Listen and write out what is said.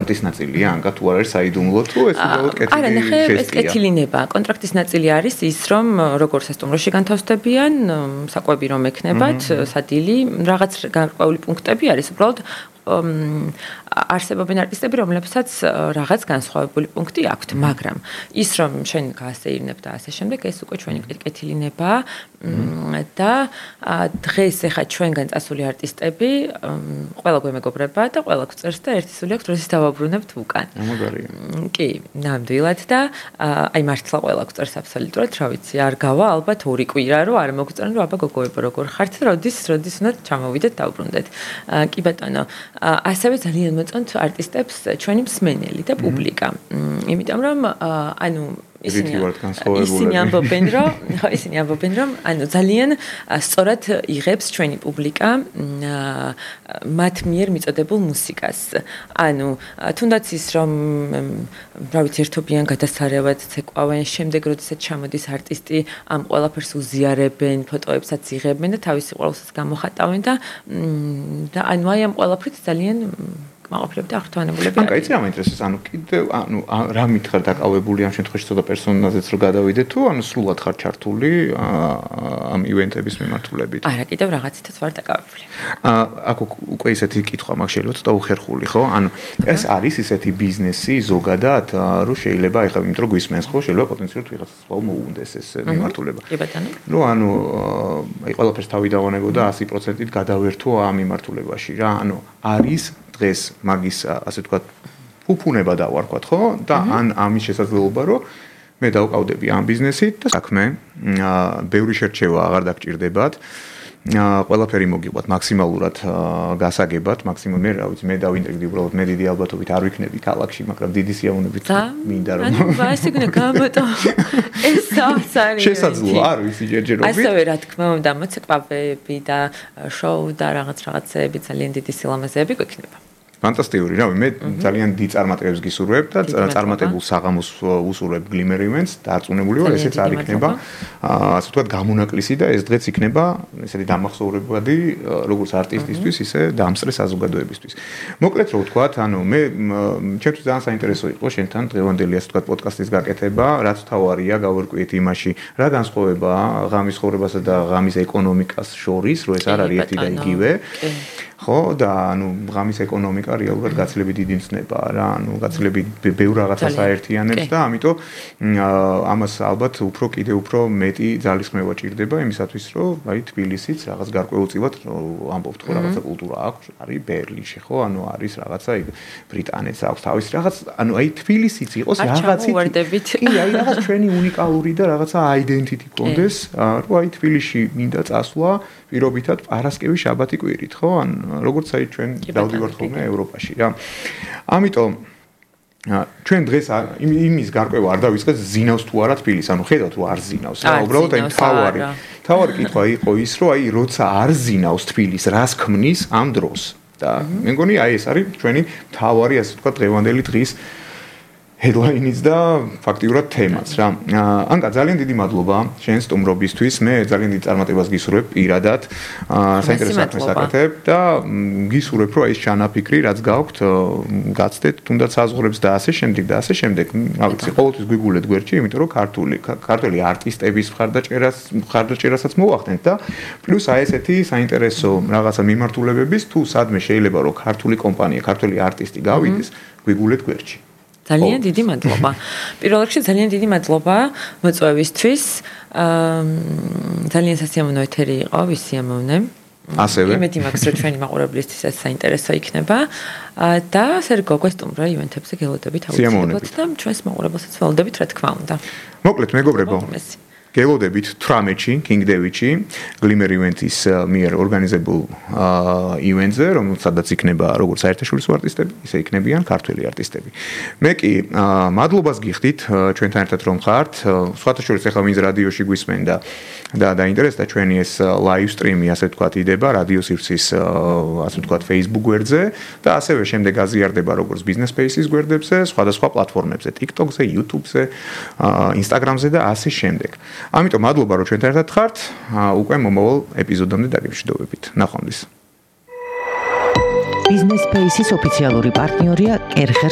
კონტრაქტის ნაწილია, ანკა თუ არ არის საიდუმლო თუ ეს უბრალოდ კეთილი არა, ნახე, ეს კეთილინება. კონტრაქტის ნაწილი არის ის, რომ როგორ სასტუმროში განთავსდებიან, საკვები რომ ექნებათ, სადილი, რაღაც გარკვეული პუნქტები არის, უბრალოდ არსებობენ არტისტები, რომლებსაც რაღაც განსხვავებული პუნქტი აქვთ, მაგრამ ის რომ შენ გაასეირნებ და ასე შემდეგ, ეს უკვე ჩვენი კეთილინება და დღეს ეხა ჩვენგან წასული არტისტები ყველა გვემეგობრება და ყველა გვწერს და ერთი სული აქვს დროის დავაბრუნებთ უკან. მაგარია. კი, ნამდვილად და აი მართლა ყველა გვწერს აბსოლუტურად, რა ვიცი, არ გავა ალბათ 2 კვირა რომ არ მოგწერენ რომ აბა გოგოებო როგორ ხართ და როდის უნდა ჩამოვიდეთ დავბრუნდეთ. კი ბატონო, ასევე ძალიან მოწონთ არტისტებს ჩვენი მსმენელი და პუბლიკა. იმიტომ რომ ანუ ისინი ამბობენ რომ ანუ ძალიან სწორად იღებს ჩვენი პუბლიკა მათ მიერ მიწოდებულ მუსიკას. ანუ თუნდაც ის რომ რა ვიცი ერთობიან გადასარევად ცეკვავენ, შემდეგ როდესაც ჩამოდის არტისტი ამ ყველაფერს უზიარებენ, ფოტოებსაც იღებენ და თავისი ყველასაც გამოხატავენ და ანუ აი ამ ყველაფრით ძალიან მაყოფილები და აღრთვანებულები. ან კაიცი რა მაინტერესებს, ანუ კიდევ ანუ რა მითხარ დაკავებული ამ შემთხვევაში ცოტა პერსონაჟზეც რო გადავიდე თუ ანუ სრულად ხარ ჩართული ამ ივენტების მიმართულებით? არა, კიდევ რაღაცითაც ვარ დაკავებული. აქ უკვე ისეთი კითხვა მაქვს შეიძლება ცოტა უხერხული, ხო? ანუ ეს არის ისეთი ბიზნესი ზოგადად, რომ შეიძლება ეხლა იმიტომ რომ გვისმენს, ხო, შეიძლება პოტენციალურად ვიღაცას სხვა მოუნდეს ეს მიმართულება. კი ბატონო. რომ ანუ აი ყველაფერს თავი დავანებო და 100%-ით გადავერთო ამ მიმართულებაში რა. ანუ არის დღეს მაგის ასე ვთქვათ უფუნება დავარქვათ, ხო? და ან ამის შესაძლებლობა, რომ მე დავყავდები ამ ბიზნესით და საქმე ბევრი შერჩევა აღარ დაგჭირდებათ. ყველაფერი მოგიყვათ მაქსიმალურად გასაგებად, მაქსიმუმ მე რა ვიცი, მე დავინტრიგდი უბრალოდ მე დიდი ალბათობით არ ვიქნები ქალაქში, მაგრამ დიდი სიამოვნებით მინდა რომ ანუ ასე გქონდა გამოტო. ეს არის შესაძლოა არ ვიცი ჯერჯერობით. ასევე რა თქმა უნდა, მოცეკვავები და შოუ და რაღაცეები ძალიან დიდი სილამაზეები გვექნება. ფანტასტიკური, რავი, მე ძალიან დიდ წარმატებებს გისურვებ და წარმატებულ საღამოს უსურვებ გლიმერ ივენტს, დარწმუნებული ვარ, ესეც არ იქნება, ასე ვთქვათ, გამონაკლისი და ეს დღეც იქნება ესეთი დამახსოვრებადი, როგორც არტისტისთვის, ისე დამსწრე საზოგადოებისთვის. მოკლედ რო ვთქვათ, ანუ მე ჩემთვის ძალიან საინტერესო იყო შენთან დღევანდელი ასე ვთქვათ პოდკასტის გაკეთება, რაც თავარია, გავერკვიეთ იმაში, რა განსხვავებაა ღამის ხოვრებასა და ღამის ეკონომიკას შორის, რომ ეს არ არის ერთი და იგივე. ხო და ანუ ღამის ეკონომიკა რეალურად გაცილებით დიდი მცნება რა, ანუ გაცილებით ბევრ რაღაცას აერთიანებს და ამიტომ ამას ალბათ კიდევ უფრო მეტი ძალისხმევა ჭირდება იმისათვის, რომ აი თბილისიც რაღაც გარკვეულწილად ამბობთ, ხო რაღაცა კულტურა აქვს, არის ბერლინში, ხო, ანუ არის რაღაცა ბრიტანეთს აქვს თავისი რაღაც, ანუ აი თბილისიც იყოს რაღაცით. კი, აი რაღაც ჩვენი უნიკალური და რაღაცა აიდენტიტი გქონდეს, რომ აი თბილისში მინდა წასვლა პირობითად პარასკევი შაბათი კვირით, ხო? ან როგორც აი ჩვენ დავდივართ ხოლმე ევროპაში რა. ამიტომ ჩვენ დღეს იმის გარკვევა არ დავიწყეთ ზინავს თუ არა თბილისს, ანუ ხედავთ რომ არ ზინავს რა, უბრალოდ აი თავარი კითხვა იყო ის, რომ აი როცა არ ზინავს თბილისს, რას ქმნის ამ დროს და მე მგონი აი ეს არის ჩვენი თავარი ასე ვთქვათ დღევანდელი დღის headline-იც და ფაქტიურად თემაც რა. ანკა ძალიან დიდი მადლობა შენ სტუმრობისთვის. მე ძალიან დიდი წარმატებას გისურვებ პირადად. საინტერესო საქმეს აკეთებ და გისურვებ რომ ეს ჩანაფიქრი რაც გაქვთ გაცდეთ თუნდაც საზღვრებს და ასე შემდეგ და ასე შემდეგ. რა ვიცი, ყოველთვის გვიგულეთ გვერდში, იმიტომ რომ ქართველი არტისტების მხარდაჭერასაც მოვახდენთ და პლუს აი ესეთი საინტერესო რაღაცა მიმართულებების თუ სადმე შეიძლება რომ ქართული კომპანია, ქართველი არტისტი გავიდეს, გვიგულეთ გვერდში. ძალიან დიდი მადლობა. პირველ რიგში ძალიან დიდი მადლობა მოწვევისთვის. ძალიან სასიამოვნო ეთერი იყო, ვისიამოვნე. ასევე. იმედი მაქვს, რომ ჩვენი მაყურებლისთვის ეს საინტერესო იქნება და სერგო გვესტუმრა ივენთებზე გელოდებით აუცილებლად და ჩვენს მაყურებელსაც ველოდებით, რა თქმა უნდა. მოკლედ მეგობრებო. გელოდებით 18-ში, King David-ში, Glimmer Event-ის მიერ ორგანიზებულ ივენტზე, რომელსაც იქნება როგორც საერთაშორისო არტისტები, ისე იქნებიან ქართველი არტისტები. მე კი მადლობას გიხდით ჩვენთან ერთად რომ ხართ. სხვათა შორის ახლა ვინც რადიოში გვისმენ და დაინტერესდა ჩვენი ეს live stream-ი, ასე ვთქვათ, იდება რადიო სივრცის ასე ვთქვათ Facebook გვერდზე და ასევე შემდეგ აზიარდება როგორც Business Spaces გვერდებზე, სხვადასხვა პლატფორმებზე, TikTok-ზე, YouTube-ზე, Instagram-ზე და ასე შემდეგ. ამიტომ მადლობა რომ ჩვენთან ერთად ხართ. უკვე მომავალ ეპიზოდამდე დაგემშვიდობებით. ნახვამდის. Business Spaces ოფიციალური პარტნიორია კერხერ